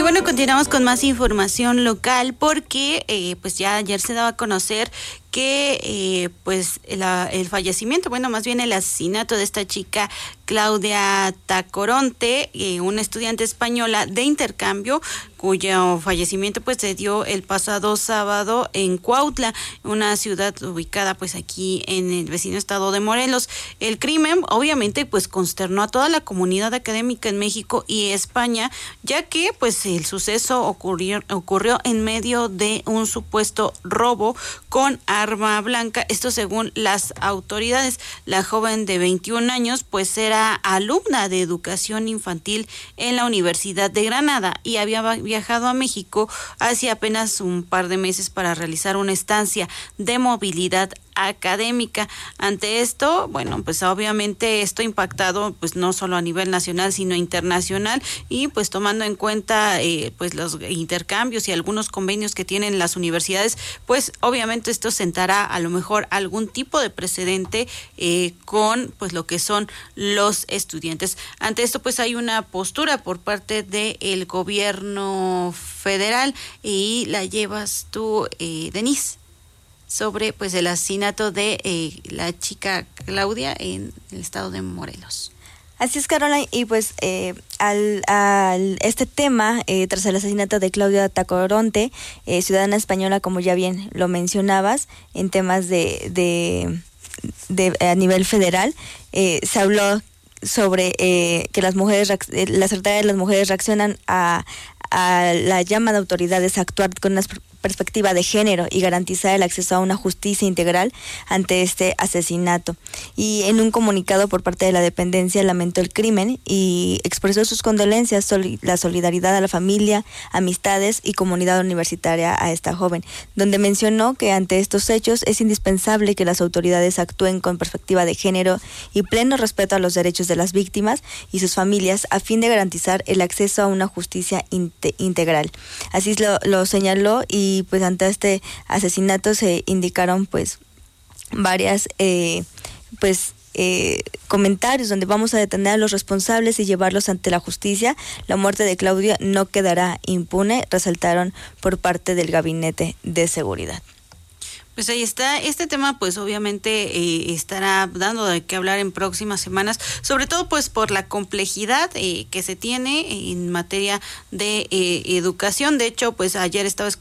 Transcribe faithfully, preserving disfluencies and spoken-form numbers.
bueno, continuamos con más información local porque eh, pues ya ayer se daba a conocer que eh, pues la, el fallecimiento, bueno, más bien el asesinato de esta chica Claudia Tacoronte, eh, una estudiante española de intercambio, cuyo fallecimiento pues se dio el pasado sábado en Cuautla, una ciudad ubicada pues aquí en el vecino estado de Morelos. El crimen obviamente pues consternó a toda la comunidad académica en México y España, ya que pues el suceso ocurrió, ocurrió en medio de un supuesto robo con arma blanca, esto según las autoridades. La joven de veintiún años pues era alumna de educación infantil en la Universidad de Granada y había viajado a México hace apenas un par de meses para realizar una estancia de movilidad académica. Ante esto, bueno, pues obviamente esto ha impactado pues no solo a nivel nacional sino internacional, y pues tomando en cuenta eh, pues los intercambios y algunos convenios que tienen las universidades, pues obviamente esto sentará a lo mejor algún tipo de precedente eh, con pues lo que son los estudiantes. Ante esto pues hay una postura por parte del gobierno federal y la llevas tú, eh, Denise, sobre pues el asesinato de eh, la chica Claudia en el estado de Morelos. Así es, Caroline, y pues eh, al, al este tema, eh, tras el asesinato de Claudia Tacoronte, eh, ciudadana española, como ya bien lo mencionabas, en temas de, de, de a nivel federal, eh, se habló sobre eh, que las mujeres, la Secretaría de las Mujeres reaccionan a, a la llama de autoridades a actuar con una perspectiva de género y garantizar el acceso a una justicia integral ante este asesinato. Y en un comunicado por parte de la dependencia lamentó el crimen y expresó sus condolencias, soli- la solidaridad a la familia, amistades y comunidad universitaria a esta joven, donde mencionó que ante estos hechos es indispensable que las autoridades actúen con perspectiva de género y pleno respeto a los derechos de las víctimas y sus familias a fin de garantizar el acceso a una justicia inte- integral. Así lo, lo señaló, y Y pues ante este asesinato se indicaron pues varias eh, pues eh, comentarios donde vamos a detener a los responsables y llevarlos ante la justicia. La muerte de Claudia no quedará impune, resaltaron por parte del Gabinete de Seguridad. Pues ahí está, este tema pues obviamente eh, estará dando de qué hablar en próximas semanas, sobre todo pues por la complejidad eh, que se tiene en materia de eh, educación. De hecho, pues ayer estaba escuchando